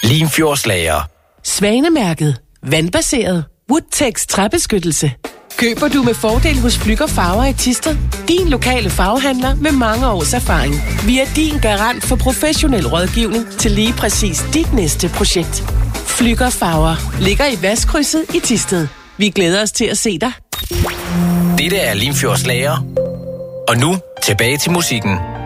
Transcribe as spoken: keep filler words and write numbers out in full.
Limfjordslager. Svanemærket. Vandbaseret. Woodtex træbeskyttelse. Køber du med fordel hos Flügger Farver i Thisted? Din lokale farvehandler med mange års erfaring. Vi er din garant for professionel rådgivning til lige præcis dit næste projekt. Flügger Farver ligger i Vestkrydset i Thisted. Vi glæder os til at se dig. Dette er Limfjordslager. Og nu tilbage til musikken.